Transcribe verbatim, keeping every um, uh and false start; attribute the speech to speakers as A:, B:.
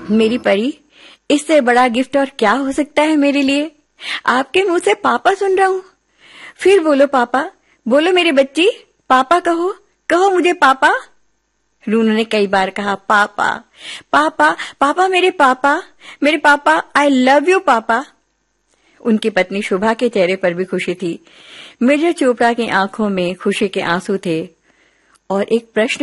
A: मेरी परी, इससे बड़ा गिफ्ट और क्या हो सकता है मेरे लिए? आपके मुंह से पापा सुन रहा हूँ। फिर बोलो पापा, बोलो मेरी बच्ची, पापा कहो, कहो मुझे पापा। रूनू ने कई बार कहा पापा, पापा, पापा, मेरे पापा, मेरे पापा, आई लव यू पापा। उनकी पत्नी शुभा के चेहरे पर भी खुशी थी। मेजर चोपड़ा की आंखों में खुशी के आंसू थे और एक प्रश्न